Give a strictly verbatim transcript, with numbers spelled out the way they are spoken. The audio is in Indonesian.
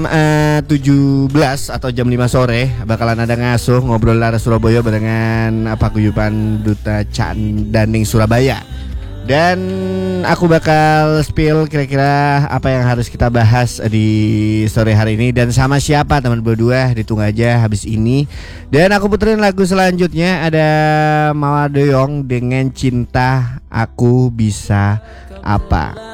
Uh, tujuh belas atau jam lima sore bakalan ada ngasuh ngobrol lara Surabaya barengan paguyuban Duta Candaning Surabaya. Dan aku bakal spill kira-kira apa yang harus kita bahas di sore hari ini dan sama siapa teman berdua, ditunggu aja habis ini. Dan aku puterin lagu selanjutnya ada Mawar Doyong dengan Cinta Aku Bisa Apa.